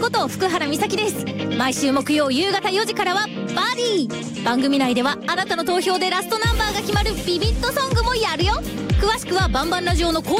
こと福原美咲です。毎週木曜夕方4時からはバディ。番組内ではあなたの投票でラストナンバーが決まるビビットソングもやるよ。詳しくはバンバンラジオの公